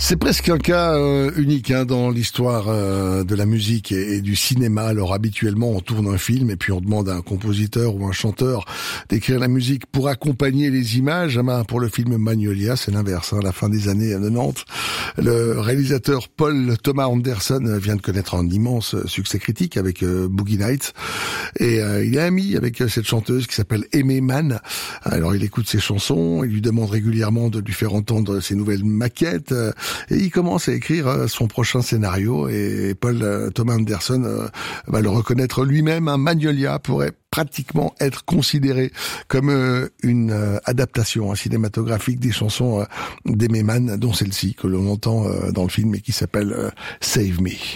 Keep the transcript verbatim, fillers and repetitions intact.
C'est presque un cas euh, unique hein, dans l'histoire euh, de la musique et, et du cinéma. Alors habituellement, on tourne un film et puis on demande à un compositeur ou un chanteur d'écrire la musique pour accompagner les images. Ah ben, pour le film Magnolia, c'est l'inverse. Hein, à la fin des années quatre-vingt-dix, le réalisateur Paul Thomas Anderson vient de connaître un immense succès critique avec euh, Boogie Nights. Et euh, il est ami avec euh, cette chanteuse qui s'appelle Aimee Mann. Alors il écoute ses chansons, il lui demande régulièrement de lui faire entendre ses nouvelles maquettes. Euh, Et il commence à écrire son prochain scénario et Paul Thomas Anderson va le reconnaître lui-même. Un Magnolia pourrait pratiquement être considéré comme une adaptation cinématographique des chansons d'Aimee Mann, dont celle-ci que l'on entend dans le film et qui s'appelle Save Me.